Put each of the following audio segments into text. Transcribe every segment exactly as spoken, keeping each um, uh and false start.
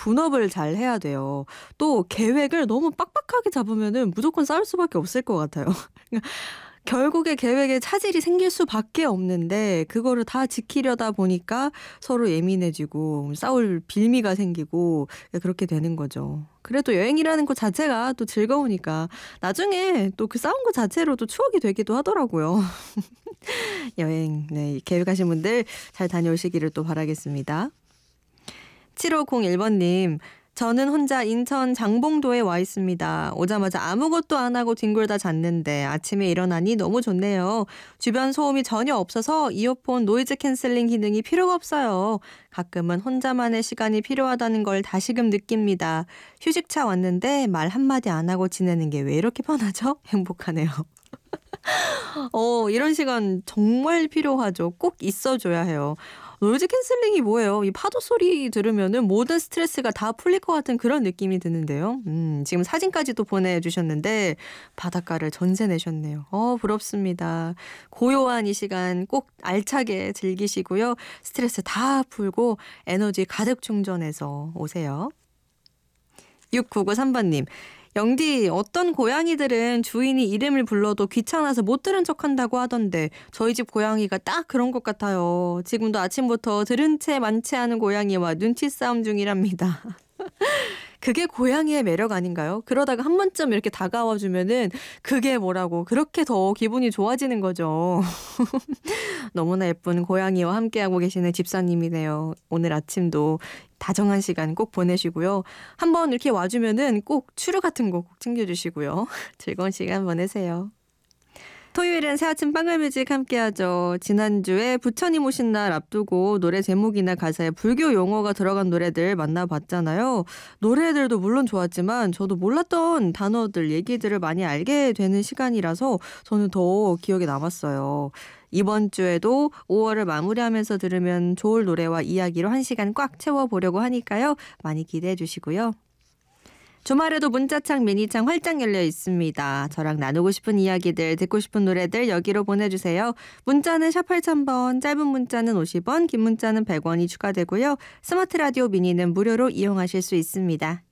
분업을 잘 해야 돼요. 또 계획을 너무 빡빡하게 잡으면은 무조건 싸울 수밖에 없을 것 같아요. 결국에 계획에 차질이 생길 수밖에 없는데 그거를 다 지키려다 보니까 서로 예민해지고 싸울 빌미가 생기고 그렇게 되는 거죠. 그래도 여행이라는 것 자체가 또 즐거우니까 나중에 또 그 싸운 것 자체로도 추억이 되기도 하더라고요. 여행 네, 계획하신 분들 잘 다녀오시기를 또 바라겠습니다. 칠오공일 번님. 저는 혼자 인천 장봉도에 와 있습니다. 오자마자 아무것도 안 하고 뒹굴다 잤는데 아침에 일어나니 너무 좋네요. 주변 소음이 전혀 없어서 이어폰 노이즈 캔슬링 기능이 필요가 없어요. 가끔은 혼자만의 시간이 필요하다는 걸 다시금 느낍니다. 휴식차 왔는데 말 한마디 안 하고 지내는 게 왜 이렇게 편하죠? 행복하네요. 어, 이런 시간 정말 필요하죠. 꼭 있어줘야 해요. 노이즈 캔슬링이 뭐예요? 이 파도 소리 들으면은 모든 스트레스가 다 풀릴 것 같은 그런 느낌이 드는데요. 음, 지금 사진까지도 보내주셨는데 바닷가를 전세 내셨네요. 어, 부럽습니다. 고요한 이 시간 꼭 알차게 즐기시고요. 스트레스 다 풀고 에너지 가득 충전해서 오세요. 육구구삼 번님. 영디, 어떤 고양이들은 주인이 이름을 불러도 귀찮아서 못 들은 척한다고 하던데 저희 집 고양이가 딱 그런 것 같아요. 지금도 아침부터 들은 채 만취하는 고양이와 눈치 싸움 중이랍니다. 그게 고양이의 매력 아닌가요? 그러다가 한 번쯤 이렇게 다가와 주면은 그게 뭐라고 그렇게 더 기분이 좋아지는 거죠. 너무나 예쁜 고양이와 함께하고 계시는 집사님이네요. 오늘 아침도 다정한 시간 꼭 보내시고요. 한번 이렇게 와주면은 꼭 추루 같은 거 꼭 챙겨주시고요. 즐거운 시간 보내세요. 토요일은 새아침 빵글뮤직 함께하죠. 지난주에 부처님 오신 날 앞두고 노래 제목이나 가사에 불교 용어가 들어간 노래들 만나봤잖아요. 노래들도 물론 좋았지만 저도 몰랐던 단어들, 얘기들을 많이 알게 되는 시간이라서 저는 더 기억에 남았어요. 이번 주에도 오월을 마무리하면서 들으면 좋을 노래와 이야기로 한 시간 꽉 채워보려고 하니까요. 많이 기대해 주시고요. 주말에도 문자창 미니창 활짝 열려 있습니다. 저랑 나누고 싶은 이야기들, 듣고 싶은 노래들 여기로 보내주세요. 문자는 샵 팔천 번, 짧은 문자는 오십 원, 긴 문자는 백 원이 추가되고요. 스마트 라디오 미니는 무료로 이용하실 수 있습니다.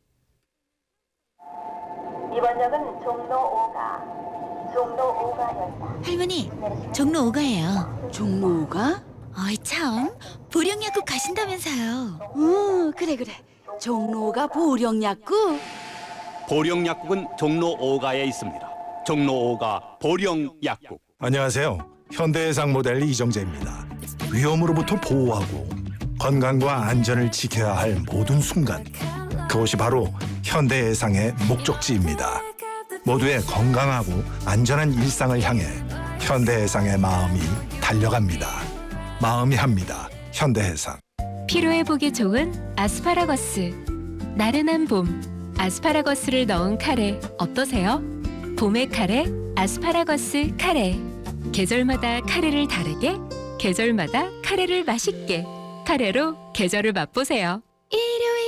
이번 역은 종로 오가, 종로 오가역이다. 할머니, 종로 오가예요. 종로 오가? 어이 참, 보령약국 가신다면서요. 어, 그래 그래. 종로 오가 보령약국? 보령약국은 종로 오가에 있습니다. 종로 오가 보령약국. 안녕하세요. 현대해상 모델 이정재입니다. 위험으로부터 보호하고 건강과 안전을 지켜야 할 모든 순간, 그것이 바로 현대해상의 목적지입니다. 모두의 건강하고 안전한 일상을 향해 현대해상의 마음이 달려갑니다. 마음이 합니다. 현대해상. 피로회복에 좋은 아스파라거스. 나른한 봄, 아스파라거스를 넣은 카레 어떠세요? 봄의 카레, 아스파라거스 카레. 계절마다 카레를 다르게, 계절마다 카레를 맛있게. 카레로 계절을 맛보세요. 일요일